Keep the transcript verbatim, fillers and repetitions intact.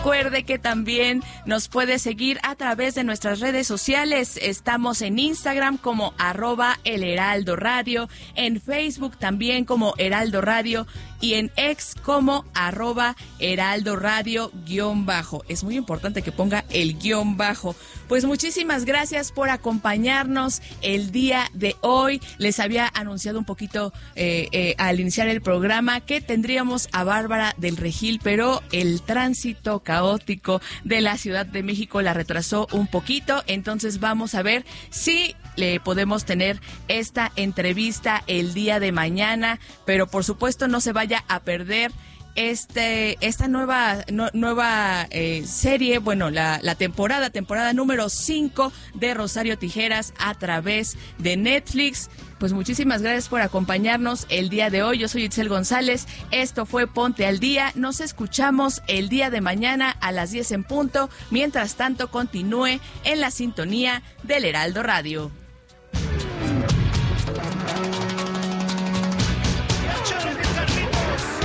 recuerde que también nos puede seguir a través de nuestras redes sociales. Estamos en Instagram como arroba el Heraldo Radio, en Facebook también como Heraldo Radio y en X como arroba Heraldo Radio guión bajo. Es muy importante que ponga el guión bajo. Pues muchísimas gracias por acompañarnos el día de hoy. Les había anunciado un poquito eh, eh, al iniciar el programa que tendríamos a Bárbara del Regil, pero el tránsito caótico de la Ciudad de México la retrasó un poquito. Entonces vamos a ver si le podemos tener esta entrevista el día de mañana, pero por supuesto no se vaya a perder este esta nueva no, nueva eh, serie, bueno, la, la temporada, temporada número cinco de Rosario Tijeras a través de Netflix. Pues muchísimas gracias por acompañarnos el día de hoy. Yo soy Itzel González. Esto fue Ponte al Día. Nos escuchamos el día de mañana a las diez en punto. Mientras tanto, continúe en la sintonía del Heraldo Radio.